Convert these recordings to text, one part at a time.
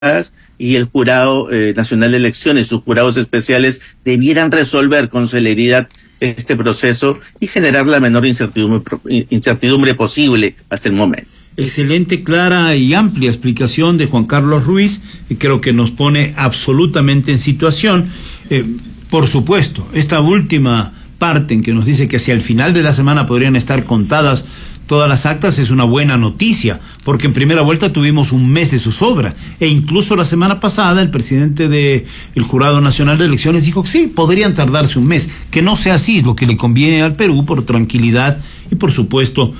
y el Jurado Nacional de Elecciones, sus jurados especiales, debieran resolver con celeridad este proceso y generar la menor incertidumbre posible hasta el momento. Excelente, clara y amplia explicación de Juan Carlos Ruiz, y creo que nos pone absolutamente en situación. Por supuesto, esta última parte en que nos dice que hacia el final de la semana podrían estar contadas todas las actas es una buena noticia, porque en primera vuelta tuvimos un mes de zozobra, e incluso la semana pasada el presidente del Jurado Nacional de Elecciones dijo que sí, podrían tardarse un mes, que no sea así, es lo que le conviene al Perú por tranquilidad y por supuesto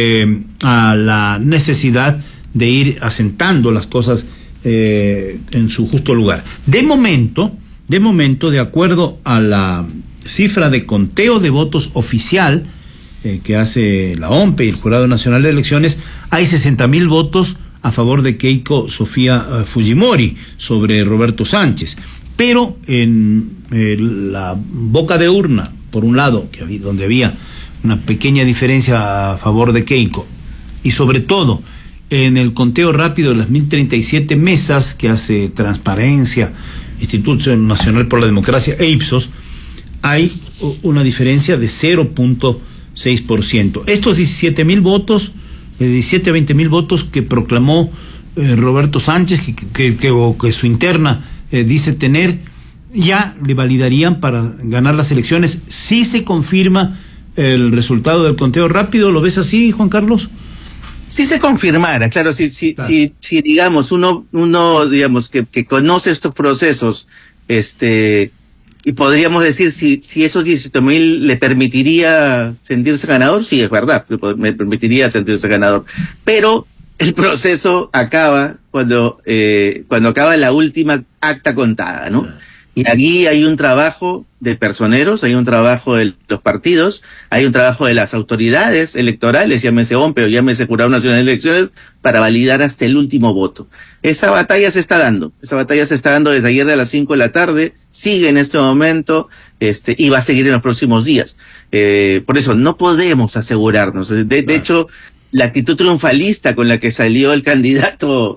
a la necesidad de ir asentando las cosas en su justo lugar. De momento, de acuerdo a la cifra de conteo de votos oficial que hace la OMPE y el Jurado Nacional de Elecciones, hay 60.000 votos a favor de Keiko Sofía Fujimori sobre Roberto Sánchez. Pero en la boca de urna, por un lado, donde había una pequeña diferencia a favor de Keiko, y sobre todo en el conteo rápido de las 1037 mesas que hace Transparencia, Instituto Nacional por la Democracia e Ipsos, hay una diferencia de 0.6%. Estos 17.000 votos, 17 a 20.000 votos que proclamó Roberto Sánchez, que su interna dice tener, ya le validarían para ganar las elecciones si se confirma el resultado del conteo rápido. ¿Lo ves así, Juan Carlos? Si se confirmara, claro, si digamos, uno digamos que conoce estos procesos, y podríamos decir si esos 17.000 le permitiría sentirse ganador, sí, es verdad, me permitiría sentirse ganador. Pero el proceso acaba cuando acaba la última acta contada, ¿no? Y aquí hay un trabajo de personeros, hay un trabajo de los partidos, hay un trabajo de las autoridades electorales, llámese OMPE o llámese Jurado Nacional de Elecciones, para validar hasta el último voto. Esa batalla se está dando desde ayer a las 5 de la tarde, sigue en este momento, y va a seguir en los próximos días. Por eso no podemos asegurarnos. De hecho, la actitud triunfalista con la que salió el candidato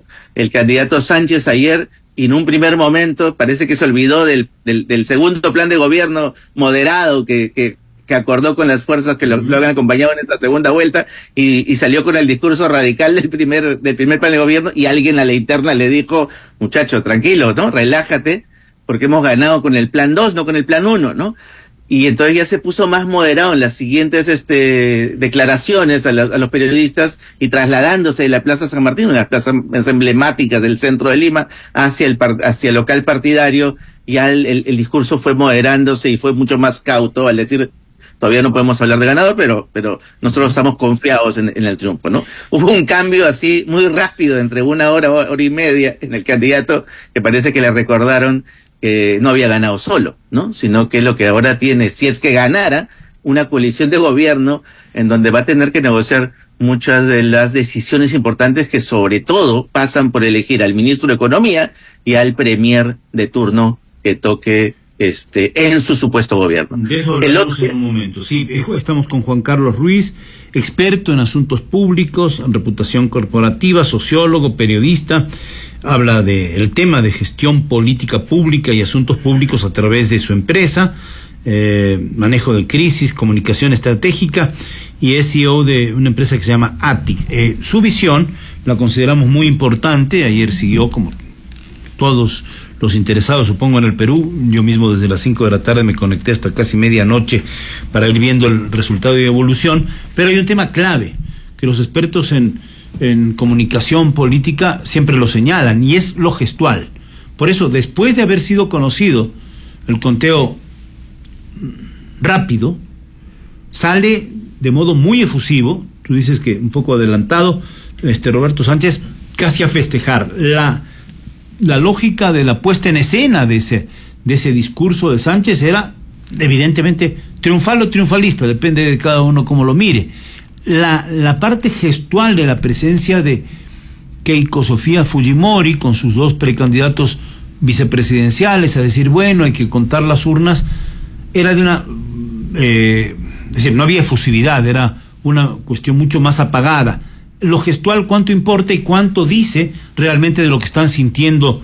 Sánchez ayer, y en un primer momento parece que se olvidó del segundo plan de gobierno moderado que acordó con las fuerzas que lo han acompañado en esta segunda vuelta, y salió con el discurso radical del primer plan de gobierno, y alguien a la interna le dijo: muchacho, tranquilo, ¿no? Relájate, porque hemos ganado con el plan 2, no con el plan 1, ¿no? Y entonces ya se puso más moderado en las siguientes declaraciones a los periodistas, y trasladándose de la Plaza San Martín, una de las plazas emblemáticas del centro de Lima, hacia el local partidario. Ya el discurso fue moderándose y fue mucho más cauto al decir: todavía no podemos hablar de ganador, pero nosotros estamos confiados en el triunfo, ¿no? Hubo un cambio así muy rápido, entre una hora y media, en el candidato, que parece que le recordaron que no había ganado solo, ¿no? Sino que lo que ahora tiene, si es que ganara, una coalición de gobierno en donde va a tener que negociar muchas de las decisiones importantes, que sobre todo pasan por elegir al ministro de Economía y al premier de turno que toque en su supuesto gobierno. De eso hablaremos en un momento. Sí, estamos con Juan Carlos Ruiz, experto en asuntos públicos, en reputación corporativa, sociólogo, periodista. Habla del tema de gestión política pública y asuntos públicos a través de su empresa, manejo de crisis, comunicación estratégica, y es CEO de una empresa que se llama ATIC. Su visión la consideramos muy importante. Ayer siguió, como todos los interesados, supongo, en el Perú. Yo mismo desde las 5 de la tarde me conecté hasta casi medianoche para ir viendo el resultado y evolución. Pero hay un tema clave que los expertos en comunicación política siempre lo señalan, y es lo gestual. Por eso, después de haber sido conocido el conteo rápido, sale de modo muy efusivo, tú dices que un poco adelantado, Roberto Sánchez, casi a festejar. La lógica de la puesta en escena de ese discurso de Sánchez era evidentemente triunfal o triunfalista, depende de cada uno cómo lo mire. La parte gestual de la presencia de Keiko Sofía Fujimori con sus dos precandidatos vicepresidenciales, a decir, bueno, hay que contar las urnas, era de es decir, no había efusividad, era una cuestión mucho más apagada. lo gestual cuánto importa y cuánto dice realmente de lo que están sintiendo